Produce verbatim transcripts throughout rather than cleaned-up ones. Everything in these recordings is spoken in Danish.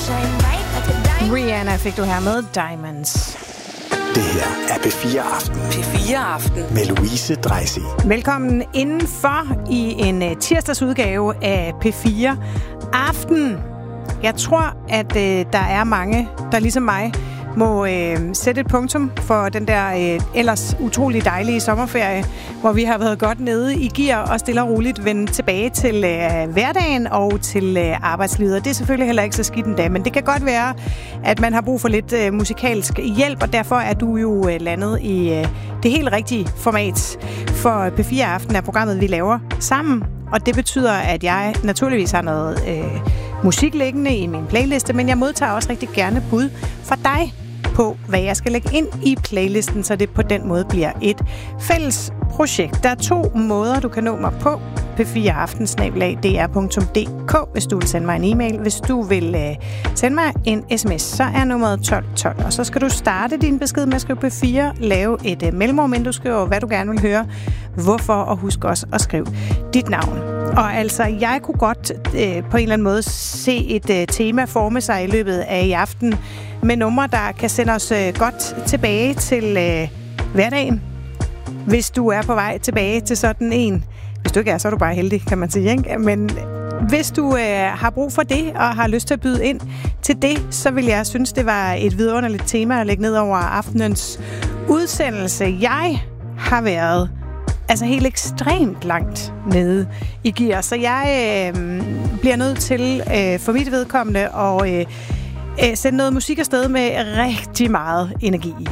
Rihanna fik du her med Diamonds. Det her er P fire Aften. P fire Aften. Med Louise Dreisig. Velkommen indenfor i en tirsdagsudgave af P fire Aften. Jeg tror, at øh, der er mange, der ligesom mig må øh, sætte et punktum for den der øh, ellers utrolig dejlige sommerferie, hvor vi har været godt nede i gear og stille og roligt vende tilbage til øh, hverdagen og til øh, arbejdslivet. Det er selvfølgelig heller ikke så skidt endda, men det kan godt være, at man har brug for lidt øh, musikalsk hjælp, og derfor er du jo øh, landet i øh, det helt rigtige format for P fire Aften af programmet, vi laver sammen. Og det betyder, at jeg naturligvis har noget øh, musik liggende i min playliste, men jeg modtager også rigtig gerne bud fra dig på, hvad jeg skal lægge ind i playlisten, så det på den måde bliver et fælles projekt. Der er to måder, du kan nå mig på. P fire aften snabel-a d r punktum d k, hvis du vil sende mig en e-mail. Hvis du vil øh, sende mig en sms, så er nummeret tolv tolv. Og så skal du starte din besked med at skrive P fire, lave et øh, mellemrum, inden du skriver, hvad du gerne vil høre, hvorfor, og husk også at skrive dit navn. Og altså, jeg kunne godt øh, på en eller anden måde se et øh, tema forme sig i løbet af i aften med numre, der kan sende os øh, godt tilbage til øh, hverdagen. Hvis du er på vej tilbage til sådan en. Hvis du ikke er, så er du bare heldig, kan man sige, ikke? Men hvis du øh, har brug for det og har lyst til at byde ind til det, så vil jeg synes, det var et vidunderligt tema at lægge ned over aftenens udsendelse. Jeg har været altså helt ekstremt langt nede i gear, så jeg øh, bliver nødt til øh, for mit vedkommende at øh, øh, sende noget musik afsted med rigtig meget energi i.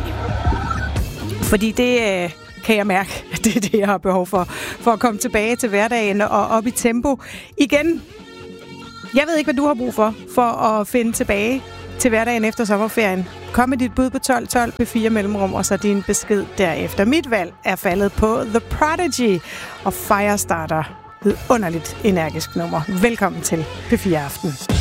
Fordi det øh, kan jeg mærke, at det er det, jeg har behov for, for at komme tilbage til hverdagen og op i tempo igen. Jeg ved ikke, hvad du har brug for, for at finde tilbage til hverdagen efter sommerferien. Kom med dit bud på tolv tolv P fire mellemrum, og så din besked derefter. Mit valg er faldet på The Prodigy og Firestarter. Vidunderligt energisk nummer. Velkommen til P fire Aften.